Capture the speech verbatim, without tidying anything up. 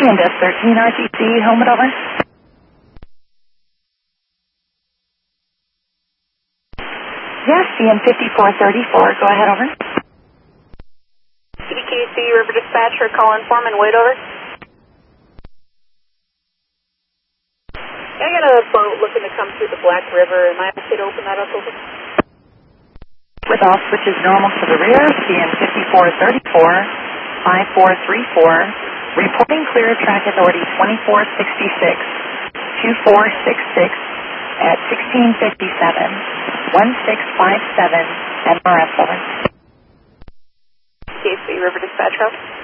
and S thirteen R T C, helmet over. Yes, C N fifty-four thirty-four, go ahead, over. C D Q C River Dispatcher, call in Foreman, wait over. I got a boat looking to come through the Black River. Am I okay to open that up, over? With all switches normal to the rear, C N fifty-four thirty-four, five four three four, reporting clear track authority twenty-four sixty-six, two four six six at sixteen fifty-seven, one six five seven, M R S, over. C A C River Dispatcher.